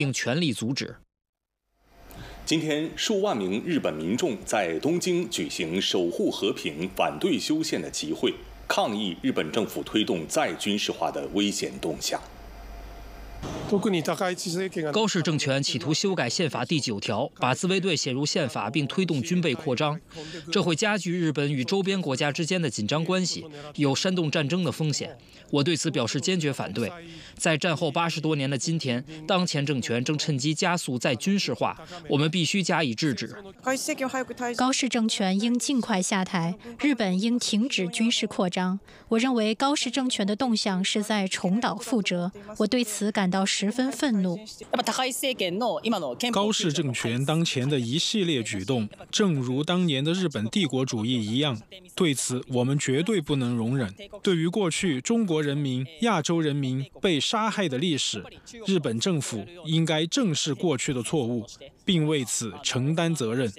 并全力阻止。 今天，数万名日本民众在东京举行守护和平、反对修宪的集会，抗议日本政府推动再军事化的危险动向。 高市政权企图修改宪法第9条，把自卫队写入宪法，并推动军备扩张，这会加剧日本与周边国家之间的紧张关系，有煽动战争的风险。我对此表示坚决反对。在战后80多年的今天，当前政权正趁机加速再军事化，我们必须加以制止。 高市政权应尽快下台，日本应停止军事扩张。我认为高市政权的动向是在重蹈覆辙，我对此感到十分愤怒。 高市政权当前的一系列举动，正如当年的日本帝国主义一样，对此我们绝对不能容忍。对于过去中国人民、亚洲人民被杀害的历史，日本政府应该正视过去的错误，并为此承担责任。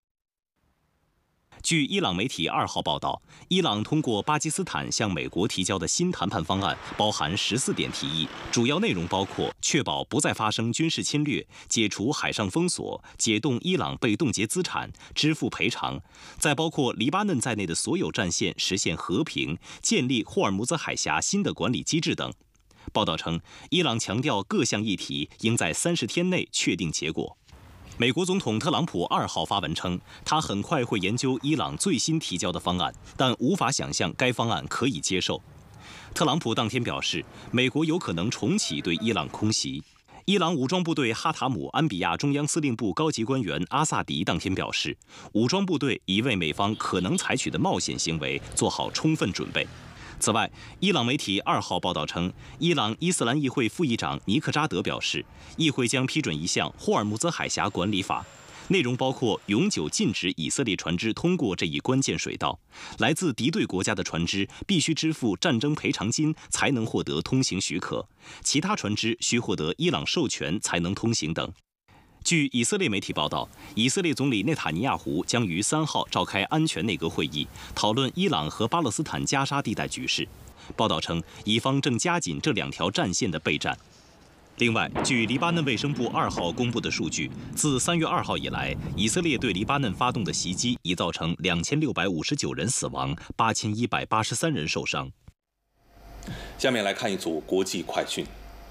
据伊朗媒体2号报道，伊朗通过巴基斯坦向美国提交的新谈判方案包含14点提议，主要内容包括确保不再发生军事侵略、解除海上封锁、解冻伊朗被冻结资产、支付赔偿，在包括黎巴嫩在内的所有战线实现和平、建立霍尔木兹海峡新的管理机制等。报道称，伊朗强调各项议题应在30天内确定结果。美国总统特朗普2号发文称，他很快会研究伊朗最新提交的方案，但无法想象该方案可以接受。特朗普当天表示，美国有可能重启对伊朗空袭。伊朗武装部队哈塔姆安比亚中央司令部高级官员阿萨迪当天表示，武装部队已为美方可能采取的冒险行为做好充分准备。此外，伊朗媒体2号报道称，伊朗伊斯兰议会副议长尼克扎德表示，议会将批准一项霍尔木兹海峡管理法，内容包括永久禁止以色列船只通过这一关键水道，来自敌对国家的船只必须支付战争赔偿金才能获得通行许可，其他船只需获得伊朗授权才能通行等。据以色列媒体报道，以色列总理内塔尼亚胡将于3号召开安全内阁会议，讨论伊朗和巴勒斯坦加沙地带局势。报道称，以方正加紧这2条战线的备战。另外，据黎巴嫩卫生部2号公布的数据，自3月2号以来，以色列对黎巴嫩发动的袭击已造成2659人死亡，8183人受伤。 下面来看一组国际快讯。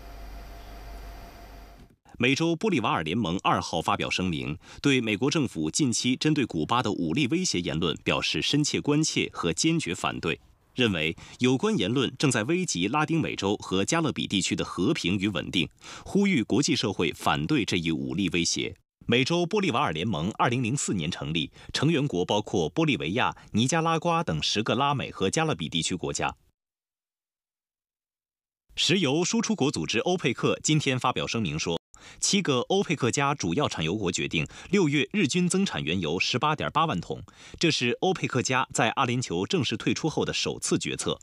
美洲玻利瓦尔联盟2号发表声明，对美国政府近期针对古巴的武力威胁言论表示深切关切和坚决反对，认为有关言论正在危及拉丁美洲和加勒比地区的和平与稳定，呼吁国际社会反对这一武力威胁。美洲玻利瓦尔联盟2004年成立，成员国包括玻利维亚、尼加拉瓜等10个拉美和加勒比地区国家。石油输出国组织欧佩克今天发表声明说，7个欧佩克加主要产油国决定6月日均增产原油18.8万桶，这是欧佩克加在阿联酋正式退出后的首次决策。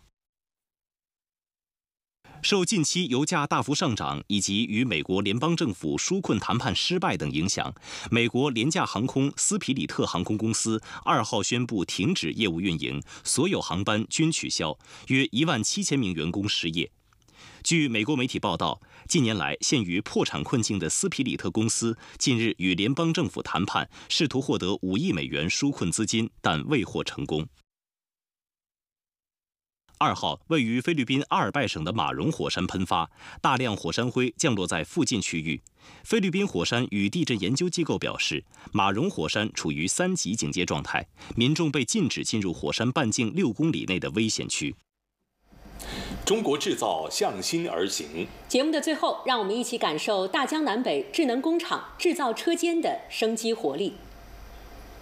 受近期油价大幅上涨以及与美国联邦政府纾困谈判失败等影响，美国廉价航空斯皮里特航空公司2号宣布停止业务运营，所有航班均取消，约17000名员工失业。据美国媒体报道，近年来陷于破产困境的斯皮里特公司近日与联邦政府谈判，试图获得5亿美元纾困资金，但未获成功。2号，位于菲律宾阿尔拜省的马荣火山喷发，大量火山灰降落在附近区域。菲律宾火山与地震研究机构表示，马荣火山处于3级警戒状态，民众被禁止进入火山半径6公里内的危险区。 中国制造向心而行。 节目的最后，让我们一起感受大江南北智能工厂制造车间的生机活力。